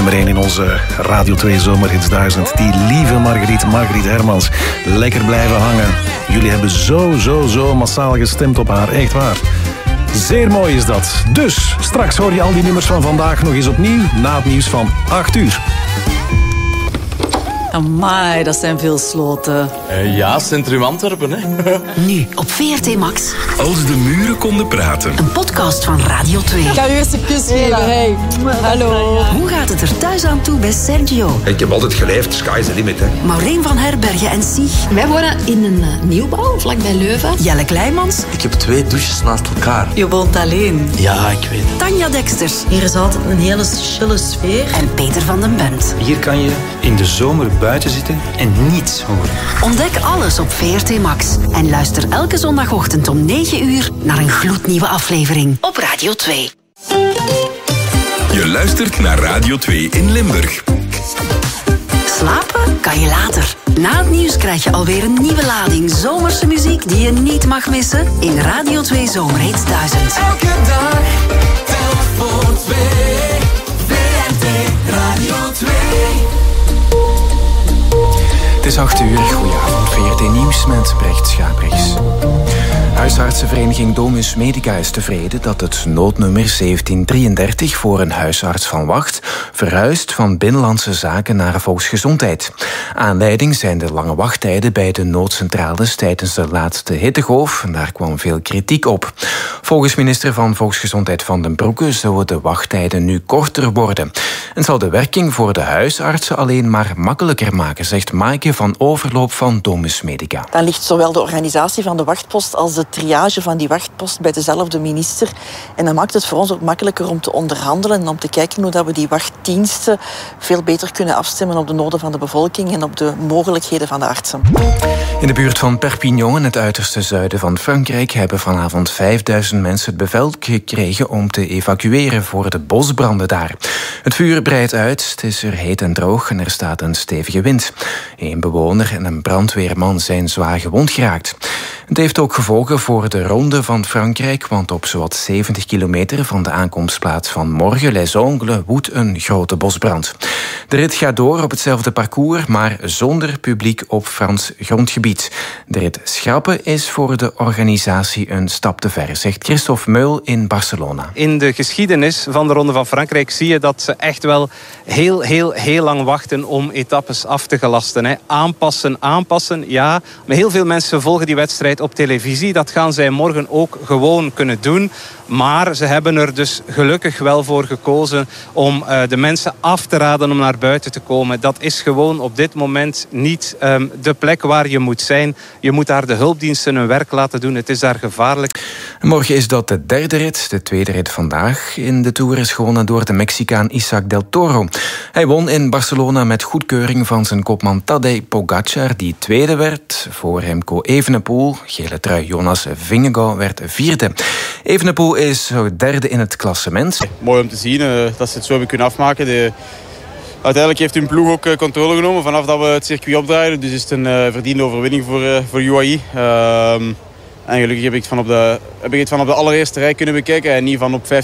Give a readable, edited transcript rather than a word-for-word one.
nummer 1 in onze Radio 2 Zomerhits 1000. Die lieve Margriet Hermans. Lekker blijven hangen. Jullie hebben zo massaal gestemd op haar. Echt waar. Zeer mooi is dat. Dus, straks hoor je al die nummers van vandaag nog eens opnieuw na het nieuws van 8 uur. Amai, dat zijn veel sloten. Ja, Centrum Antwerpen, hè. Nu op VRT Max. Als de muren konden praten. Een podcast van Radio 2. Ik ga u eerst een kus geven. Hey. Hallo. Hoe gaat het er thuis aan toe bij Sergio? Ik heb altijd geleefd, sky is the limit, hè. Maureen van Herbergen en Sieg. Wij wonen in een nieuwbouw, vlakbij Leuven. Jelle Kleimans. Ik heb 2 douches naast elkaar. Je woont alleen. Ja, ik weet het. Tanja Deksters. Hier is altijd een hele chille sfeer. En Peter van den Bunt. Hier kan je in de zomer buiten zitten en niets horen. Ontdek alles op VRT Max. En luister elke zondagochtend om 9 uur naar een gloednieuwe aflevering op Radio 2. Je luistert naar Radio 2 in Limburg. Slapen kan je later. Na het nieuws krijg je alweer een nieuwe lading zomerse muziek die je niet mag missen in Radio 2 Zomerhits 1000. Elke dag telt voor 2. VRT Radio 2. Het is 8 uur. Goedenavond. VRT Nieuws met Brecht Schaprechts. Huisartsenvereniging Domus Medica is tevreden dat het noodnummer 1733 voor een huisarts van wacht verhuist van Binnenlandse Zaken naar Volksgezondheid. Aanleiding zijn de lange wachttijden bij de noodcentrales tijdens de laatste hittegolf. Daar kwam veel kritiek op. Volgens minister van Volksgezondheid Van den Broeke zullen de wachttijden nu korter worden. En zal de werking voor de huisartsen alleen maar makkelijker maken, zegt Maaike van Overloop van Domus Medica. Dan ligt zowel de organisatie van de wachtpost als de triage van die wachtpost bij dezelfde minister. En dat maakt het voor ons ook makkelijker om te onderhandelen en om te kijken hoe dat we die wachtdiensten veel beter kunnen afstemmen op de noden van de bevolking en op de mogelijkheden van de artsen. In de buurt van Perpignan, in het uiterste zuiden van Frankrijk, hebben vanavond 5000 mensen het bevel gekregen om te evacueren voor de bosbranden daar. Het vuur breidt uit, het is er heet en droog en er staat een stevige wind. 1 bewoner en een brandweerman zijn zwaar gewond geraakt. Het heeft ook gevolgen voor de Ronde van Frankrijk, want op zowat 70 kilometer van de aankomstplaats van Morges-les-Ongles woedt een grote bosbrand. De rit gaat door op hetzelfde parcours, maar zonder publiek op Frans grondgebied. De rit schrappen is voor de organisatie een stap te ver, zegt Christophe Meul in Barcelona. In de geschiedenis van de Ronde van Frankrijk zie je dat ze echt wel heel lang wachten om etappes af te gelasten. Hè. Aanpassen, ja. Maar heel veel mensen volgen die wedstrijd op televisie. Dat gaan zij morgen ook gewoon kunnen doen. Maar ze hebben er dus gelukkig wel voor gekozen om de mensen af te raden om naar buiten te komen. Dat is gewoon op dit moment niet de plek waar je moet zijn. Je moet daar de hulpdiensten hun werk laten doen. Het is daar gevaarlijk. Morgen is dat de derde rit. De tweede rit vandaag in de Tour is gewonnen door de Mexicaan Isaac del Toro. Hij won in Barcelona met goedkeuring van zijn kopman Tadej Pogacar, die tweede werd. Voor Remco Evenepoel, gele trui Jonas Vingegaard, werd vierde. Evenepoel is derde in het klassement. Mooi om te zien dat ze het zo hebben kunnen afmaken. Uiteindelijk heeft hun ploeg ook controle genomen vanaf dat we het circuit opdraaiden. Dus is het een verdiende overwinning voor UAE. En gelukkig heb ik het van op de allereerste rij kunnen bekijken en niet van op